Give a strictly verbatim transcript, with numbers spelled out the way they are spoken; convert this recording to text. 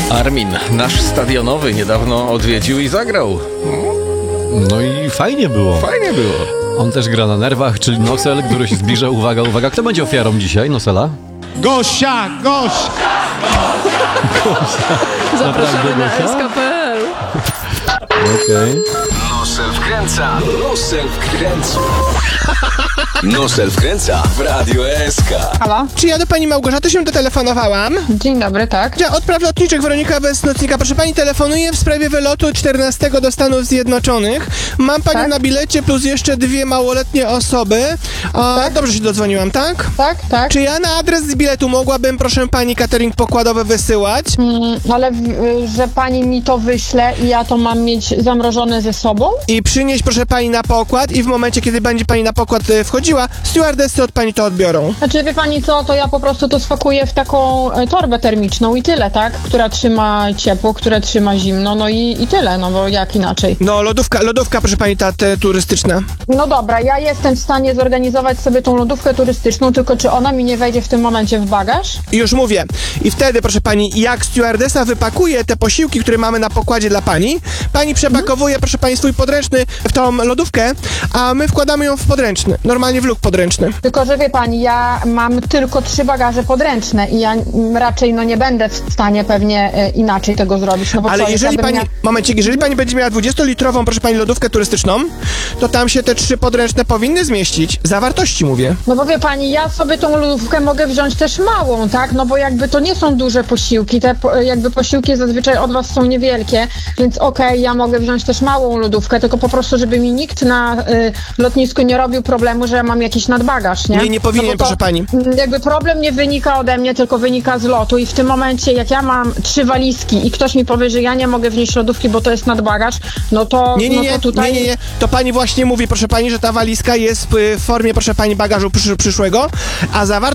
Armin, nasz stadionowy, niedawno odwiedził i zagrał. No i fajnie było. Fajnie było. On też gra na nerwach, czyli Nosel, który się zbliża. Uwaga, uwaga. Kto będzie ofiarą dzisiaj Nosela? Gosia, Gosia! Zapraszamy na Gosia? S K P L. Okej. Nosel wkręca, Nosel wkręca. Nosel wkręca w Radio S K. Halo? Czy ja do pani Małgorzaty się dotelefonowałam? Dzień dobry, tak? Ja od praw lotniczych Weronika bez nocnika. Proszę pani, telefonuję w sprawie wylotu czternastego do Stanów Zjednoczonych. Mam panią Tak? na bilecie plus jeszcze dwie małoletnie osoby. A, Tak? Dobrze się dodzwoniłam, tak? Tak, tak. Czy ja na adres z biletu mogłabym, proszę pani, catering pokładowy wysyłać? Mm, ale w, y, że pani mi to wyśle i ja to mam mieć zamrożone ze sobą? I przynieść, proszę pani, na pokład i w momencie, kiedy będzie pani na pokład y, wchodziła, stewardessy od pani to odbiorą. Znaczy, wie pani co, to ja po prostu to spakuję w taką e, torbę termiczną i tyle, tak? Która trzyma ciepło, która trzyma zimno, no i, i tyle, no bo jak inaczej. No, lodówka, lodówka, proszę pani, ta te, turystyczna. No dobra, ja jestem w stanie zorganizować sobie tą lodówkę turystyczną, tylko czy ona mi nie wejdzie w tym momencie w bagaż? I już mówię. I wtedy, proszę pani, jak stewardessa wypakuje te posiłki, które mamy na pokładzie dla pani, pani przepakowuje, proszę pani, swój podręczny w tą lodówkę, a my wkładamy ją w podręczny. Normalnie w luk podręczny. Tylko, że wie pani, ja mam tylko trzy bagaże podręczne i ja mm, raczej no nie będę w stanie pewnie e, inaczej tego zrobić. No bo Ale co, jeżeli ja bym pani, mia- momencik, jeżeli pani będzie miała dwudziestolitrową, proszę pani, lodówkę turystyczną, to tam się te trzy podręczne powinny zmieścić. Zawartości mówię. No bo wie pani, ja sobie tą lodówkę mogę wziąć też małą, tak? No bo jakby to nie są duże posiłki, te po, jakby posiłki zazwyczaj od was są niewielkie, więc okej, ja mogę wziąć też małą lodówkę, tylko po prostu, żeby mi nikt na y, lotnisku nie robił problemu, że ja mam jakiś nadbagaż, nie? Nie, nie powinien, no bo to, proszę pani. mm, Jakby problem nie wynika ode mnie, tylko wynika z lotu i w tym momencie, jak ja mam trzy walizki i ktoś mi powie, że ja nie mogę wnieść lodówki, bo to jest nadbagaż, no to, Nie, nie, no nie, to tutaj... nie, nie, nie. To pani właśnie mówi, proszę pani, że ta walizka jest w formie, proszę pani, bagażu przysz- przyszłego, a zawartość